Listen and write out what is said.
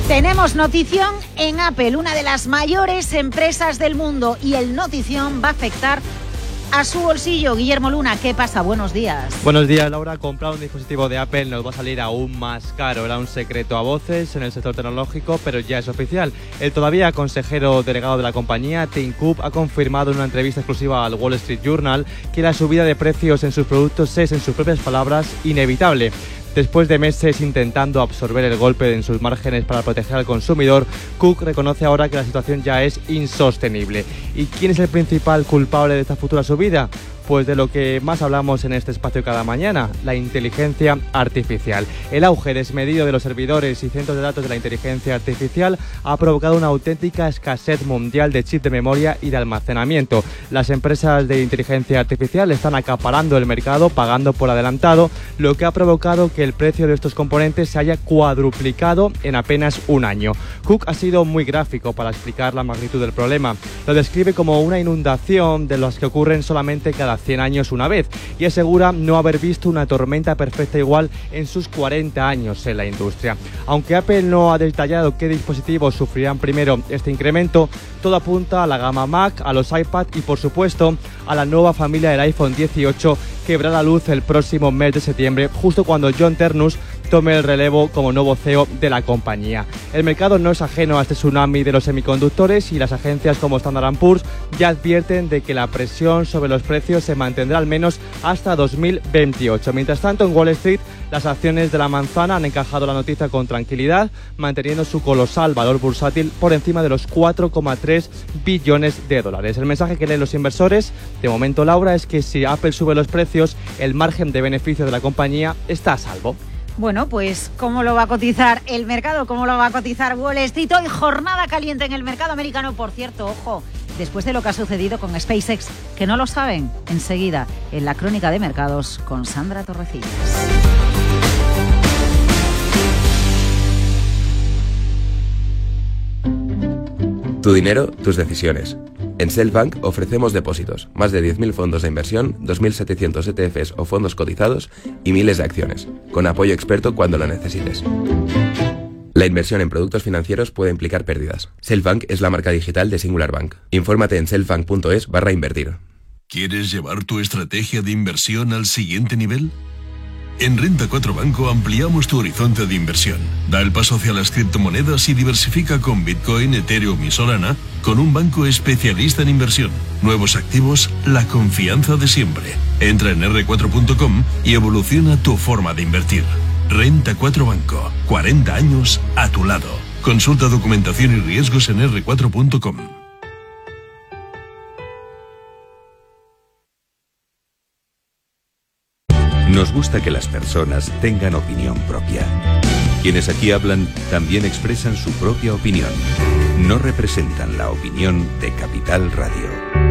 Tenemos notición en Apple, una de las mayores empresas del mundo, y el notición va a afectar a su bolsillo. Guillermo Luna, ¿qué pasa? Buenos días. Buenos días, Laura. Comprar un dispositivo de Apple nos va a salir aún más caro. Era un secreto a voces en el sector tecnológico, pero ya es oficial. El todavía consejero delegado de la compañía, Tim Cook, ha confirmado en una entrevista exclusiva al Wall Street Journal que la subida de precios en sus productos es, en sus propias palabras, inevitable. Después de meses intentando absorber el golpe en sus márgenes para proteger al consumidor, Cook reconoce ahora que la situación ya es insostenible. ¿Y quién es el principal culpable de esta futura subida? Pues de lo que más hablamos en este espacio cada mañana, la inteligencia artificial. El auge desmedido de los servidores y centros de datos de la inteligencia artificial ha provocado una auténtica escasez mundial de chips de memoria y de almacenamiento. Las empresas de inteligencia artificial están acaparando el mercado, pagando por adelantado, lo que ha provocado que el precio de estos componentes se haya cuadruplicado en apenas un año. Cook ha sido muy gráfico para explicar la magnitud del problema. Lo describe como una inundación de las que ocurren solamente cada 100 años una vez, y asegura no haber visto una tormenta perfecta igual en sus 40 años en la industria. Aunque Apple no ha detallado qué dispositivos sufrirán primero este incremento, todo apunta a la gama Mac, a los iPad y, por supuesto, a la nueva familia del iPhone 18 que verá la luz el próximo mes de septiembre, justo cuando John Ternus tome el relevo como nuevo CEO de la compañía. El mercado no es ajeno a este tsunami de los semiconductores, y las agencias como Standard & Poor's ya advierten de que la presión sobre los precios se mantendrá al menos hasta 2028. Mientras tanto, en Wall Street, las acciones de la manzana han encajado la noticia con tranquilidad, manteniendo su colosal valor bursátil por encima de los 4,3 billones de dólares. El mensaje que leen los inversores, de momento, Laura, es que si Apple sube los precios, el margen de beneficio de la compañía está a salvo. Bueno, pues ¿cómo lo va a cotizar el mercado? ¿Cómo lo va a cotizar Wall Street? Hoy jornada caliente en el mercado americano. Por cierto, ojo, después de lo que ha sucedido con SpaceX, que no lo saben, enseguida en la crónica de mercados con Sandra Torrecillas. Tu dinero, tus decisiones. En Selfbank ofrecemos depósitos, más de 10.000 fondos de inversión, 2.700 ETFs o fondos cotizados y miles de acciones, con apoyo experto cuando lo necesites. La inversión en productos financieros puede implicar pérdidas. Selfbank es la marca digital de Singular Bank. Infórmate en selfbank.es/invertir. ¿Quieres llevar tu estrategia de inversión al siguiente nivel? En Renta 4 Banco ampliamos tu horizonte de inversión. Da el paso hacia las criptomonedas y diversifica con Bitcoin, Ethereum y Solana con un banco especialista en inversión. Nuevos activos, la confianza de siempre. Entra en r4.com y evoluciona tu forma de invertir. Renta 4 Banco. 40 años a tu lado. Consulta documentación y riesgos en r4.com. Nos gusta que las personas tengan opinión propia. Quienes aquí hablan también expresan su propia opinión. No representan la opinión de Capital Radio.